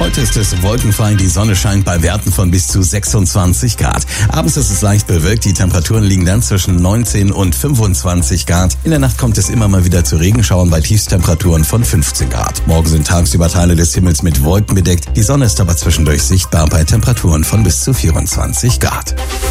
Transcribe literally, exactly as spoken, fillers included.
Heute ist es wolkenfrei, die Sonne scheint bei Werten von bis zu sechsundzwanzig Grad. Abends ist es leicht bewölkt, die Temperaturen liegen dann zwischen neunzehn und fünfundzwanzig Grad. In der Nacht kommt es immer mal wieder zu Regenschauern bei Tiefstemperaturen von fünfzehn Grad. Morgen sind tagsüber Teile des Himmels mit Wolken bedeckt. Die Sonne ist aber zwischendurch sichtbar bei Temperaturen von bis zu vierundzwanzig Grad.